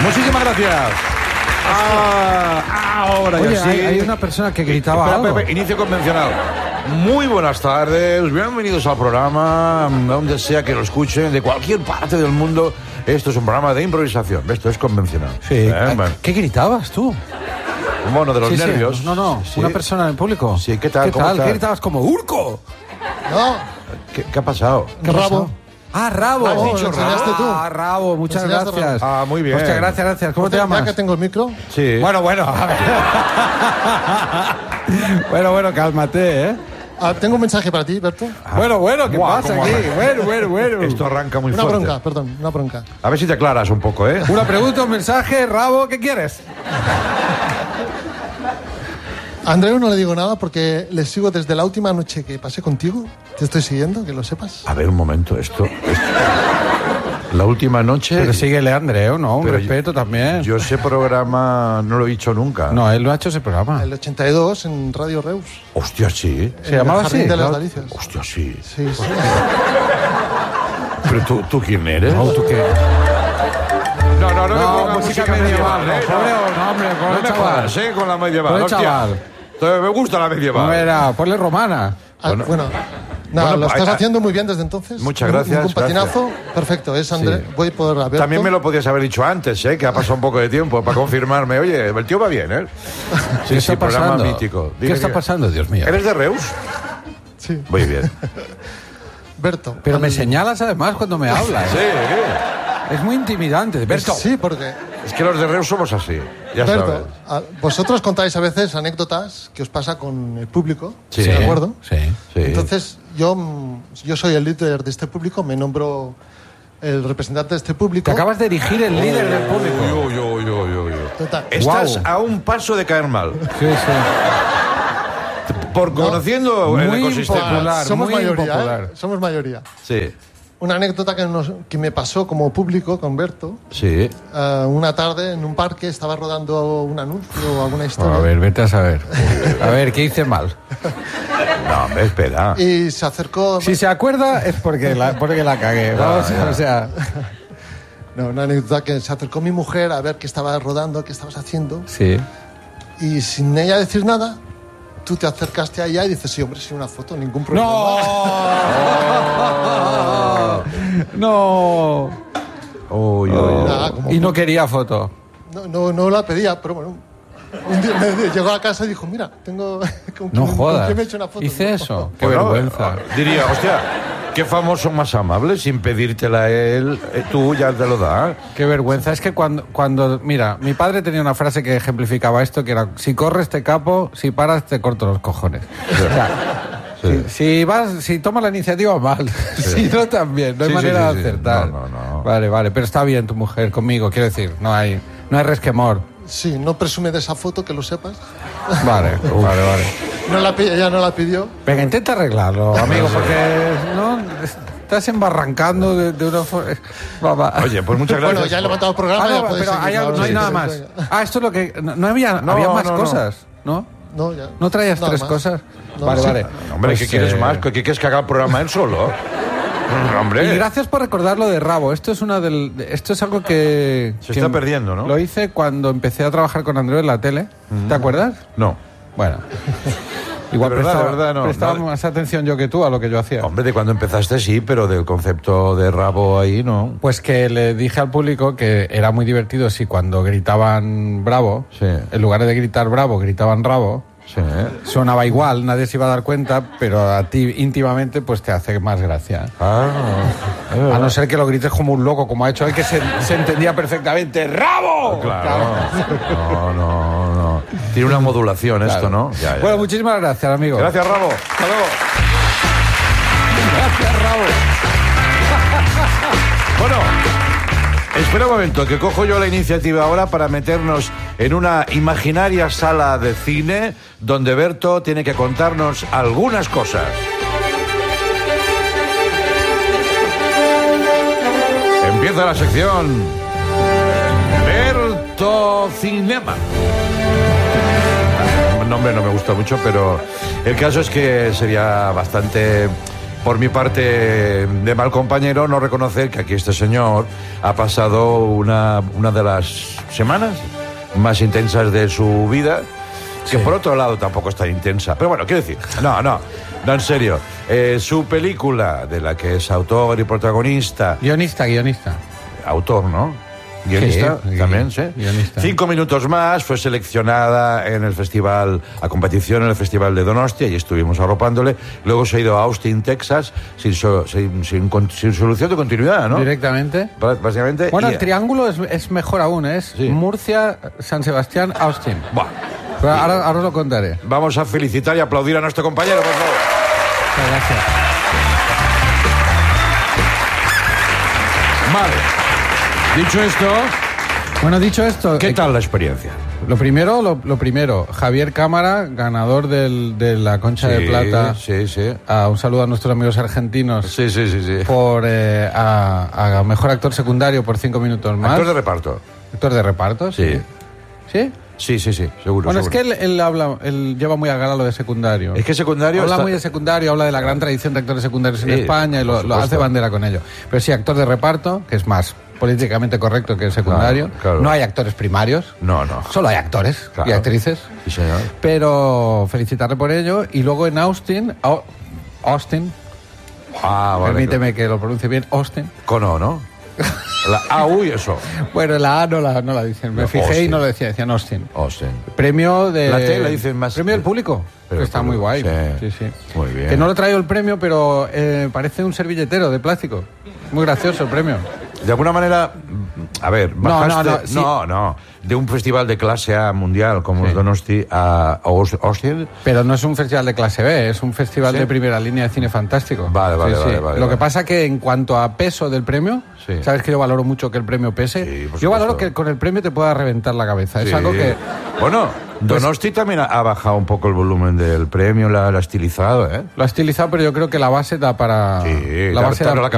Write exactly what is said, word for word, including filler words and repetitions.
Muchísimas gracias. Ah, ahora Oye, ya sí. hay, hay una persona que gritaba Espera, algo. Pepe, inicio convencional. Muy buenas tardes, bienvenidos al programa, donde sea que lo escuchen, de cualquier parte del mundo. Esto es un programa de improvisación, esto es convencional. Sí. ¿Eh? Ay, Bueno, ¿Qué gritabas tú? un mono de los Sí, sí. nervios. No, no, Sí. una persona en el público. Sí, ¿qué tal? ¿Qué ¿Cómo tal? estás? ¿Qué gritabas como Urco? No, ¿Qué, qué ha pasado? ¿Qué ha Rabo. pasado? Ah, Rabo. Rabo, Has dicho ¿lo enseñaste tú? Ah, Rabo, muchas ¿Lo enseñaste, gracias. Rabo? Ah, muy bien. Hostia, gracias, gracias. ¿Cómo te Ya llamas? que tengo el micro. Sí. Bueno, bueno, a ver. bueno, bueno, cálmate, ¿eh? Ah, tengo un mensaje para ti, Berto. Bueno, bueno, ¿qué Guau, pasa cómo aquí? arranca. Bueno, bueno, bueno. Esto arranca muy Una fuerte. bronca, perdón, una bronca. A ver si te aclaras un poco, ¿eh? Una pregunta, un mensaje, Rabo, ¿qué quieres? A Andreu no le digo nada porque le sigo desde la última noche que pasé contigo. Te estoy siguiendo, que lo sepas. A ver, un momento, esto... esto- La última noche... Pero síguele, Andreu, ¿no? Un Pero respeto también. Yo ese programa no lo he dicho nunca. No, él no ha hecho ese programa. El ochenta y dos en Radio Reus. Hostia, sí. ¿Se llamaba el Jardín así? de las ¿No? Delicias. Hostia, sí. Sí, sí. Pero tú, ¿tú quién eres? No, ¿tú qué? No, no, no, me No, pongas música medieval, no, ¿eh? pobre, no, hombre, No pobre me chaval. jodas, ¿eh? Con la medieval. Pobre hostia. chaval. Entonces, me gusta la medieval. No era, ponle romana. Ah, Bueno. bueno, nada, Bueno, lo pues, estás ah, haciendo muy bien desde entonces. muchas Un- gracias, Un patinazo, perfecto. Es André. Sí. Voy por Alberto. También me lo podías haber dicho antes, ¿eh? Que ha pasado un poco de tiempo para confirmarme. Oye, el tío va bien, ¿eh? Sí, ¿Qué sí, está programa pasando? mítico. ¿Qué Dime, está dime. pasando, Dios mío? ¿Eres de Reus? Sí, Muy bien. Berto. Pero me al- señalas además cuando me hablas. Sí, ¿qué? Es muy intimidante. Berto. Sí, porque Es que los de Reus somos así. Ya sabes. Berto, a- vosotros contáis a veces anécdotas que os pasa con el público, Sí. ¿de acuerdo? Sí. Sí. Entonces, yo, mm, yo soy el líder de este público, me nombro el representante de este público. Te acabas de erigir el líder del público. Yo, yo, yo, yo, yo. Total. Estás Guau. a un paso de caer mal. Sí, sí. Por conociendo el Muy ecosistema. impopular. Somos muy mayoría, impopular. ¿eh? Somos mayoría. Sí, Una anécdota que, nos- que me pasó como público con Berto. sí. eh, una tarde en un parque estaba rodando un anuncio o alguna historia. A ver, vete a saber. A ver, ¿qué hice mal? No, hombre, espera. Y se acercó. Si se acuerda es porque la, porque la cagué. Vamos, o sea, No, una anécdota que se acercó mi mujer a ver qué estaba rodando, qué estabas haciendo. sí. Y sin ella decir nada, tú te acercaste a ella y dices, sí, hombre, sí, una foto, ningún problema. ¡No! ¡No! Uy, uy, uy. Nada, como- Y no quería foto. No, no, no la pedía, pero bueno. Un día me llegó a casa y dijo, mira, tengo... ¿con No quién- con jodas. quién me he hecho una foto? Hice No. eso. Qué Bueno, vergüenza. Diría, hostia, qué famoso más amable, sin pedírtela él, eh, tú ya te lo das. Qué vergüenza. Es que cuando, cuando... Mira, mi padre tenía una frase que ejemplificaba esto, que era, si corres te capo, si paras te corto los cojones. O sea, Sí. si, si vas, si tomas la iniciativa, mal. Si no, también. No hay Sí, sí, manera sí, de sí. acertar. No, no, no. Vale, vale. Pero está bien tu mujer conmigo, quiero decir. No hay, no hay resquemor. Sí, no presume de esa foto, que lo sepas. Vale, vale, vale. No la, pi- ella no la pidió. Venga, intenta arreglarlo, amigo, porque no estás embarrancando de, de una forma. Mamá. Oye, pues muchas gracias. Bueno, ya he levantado el programa. Ah, ya no, podéis pero seguir, hay algo- no hay sí, nada sí, más. venga. Ah, esto es lo que. No, no había, No, había más no, no. cosas, ¿no? No, ya. ¿No traías Nada tres más. cosas? No, vale, sí. vale. Hombre, Pues, ¿qué quieres eh, más? ¿Qué quieres que haga el programa él solo? Hombre. Y gracias por recordar lo de Rabo. Esto es una del, de- esto es algo que Se que está perdiendo, ¿no? Lo hice cuando empecé a trabajar con Andreu en la tele. ¿Te acuerdas? No. Bueno. Igual De verdad, prestaba, de verdad, no. prestaba No. más atención yo que tú a lo que yo hacía. Hombre, de cuando empezaste sí, pero del concepto de rabo ahí no. Pues que le dije al público que era muy divertido si cuando gritaban bravo, Sí. en lugar de gritar bravo, gritaban rabo, Sí. sonaba igual, nadie se iba a dar cuenta, pero a ti íntimamente pues te hace más gracia. Ah, A no ser que lo grites como un loco, como ha hecho él, que se, se entendía perfectamente. ¡Rabo! claro. No, no, no. Tiene una modulación esto, Claro. ¿no? Ya, ya. Bueno, muchísimas gracias, amigo. Gracias, Rabo. Hasta luego. Gracias, Rabo. Bueno, espera un momento, que cojo yo la iniciativa ahora para meternos en una imaginaria sala de cine donde Berto tiene que contarnos algunas cosas. Empieza la sección Berto Cinema. El nombre no me gusta mucho, pero el caso es que sería bastante por mi parte de mal compañero no reconocer que aquí este señor ha pasado una, una de las semanas más intensas de su vida, que sí. Por otro lado tampoco es tan intensa. Pero bueno, quiero decir, no, no, no, en serio. Eh, su película, de la que es autor y protagonista... Guionista, guionista. Autor, ¿no? Guionista, sí, también, sí. Guionista. Cinco minutos más, fue seleccionada en el festival, a competición en el Festival de Donostia, y estuvimos arropándole. Luego se ha ido a Austin, Texas, sin, so, sin, sin, sin solución de continuidad, ¿no? Directamente. Básicamente. Bueno, y, el triángulo es, es mejor aún, es sí. Murcia, San Sebastián, Austin. Buah. Pero ahora, ahora os lo contaré. Vamos a felicitar y aplaudir a nuestro compañero, por favor. Muchas gracias. Vale. Dicho esto... Bueno, dicho esto... ¿Qué tal la experiencia? Lo primero, lo, lo primero, Javier Cámara, ganador del, de la Concha sí, de Plata. Sí, sí. A, un saludo a nuestros amigos argentinos. Sí, sí, sí. sí. Por eh, a, a mejor actor secundario por cinco minutos más. Actor de reparto. Actor de reparto, sí. Sí. ¿Sí? Sí, sí, sí, seguro. Bueno, seguro. es que él, él habla, él lleva muy a gala lo de secundario. Es que secundario habla está... muy de secundario, habla de la gran tradición de actores secundarios en sí, España y lo, lo hace bandera con ello. Pero sí, actor de reparto, que es más políticamente correcto que el secundario. Claro, claro. No hay actores primarios. No, no. Solo hay actores claro. y actrices. Sí, señor. Pero felicitarle por ello. Y luego en Austin, Austin, ah, vale, permíteme claro. que lo pronuncie bien, Austin. Con O, ¿no? La A, uy, eso. Bueno, la A no la, no la dicen. Me no, fijé Austin. Y no lo decían, decían Austin. Austin. Premio de... La T la dicen más... Premio del público. Pero que está muy guay. Sí. sí, sí. Muy bien. Que no lo he traído el premio, pero eh, parece un servilletero de plástico. Muy gracioso el premio. De alguna manera, a ver, bajaste, no, no, no, sí. no, no, de un festival de clase A mundial como sí. es Donosti a Austin. Pero no es un festival de clase B, es un festival ¿sí? de primera línea de cine fantástico. Vale, vale, sí, vale, sí. vale. Lo vale. que pasa que en cuanto a peso del premio, sí. sabes que yo valoro mucho que el premio pese. Sí, yo valoro que con el premio te pueda reventar la cabeza. Sí. Es algo que... Bueno, Donosti pues, también ha bajado un poco el volumen del premio, la ha estilizado, ¿eh? Lo ha estilizado, pero yo creo que la base da para... Sí, la base da, la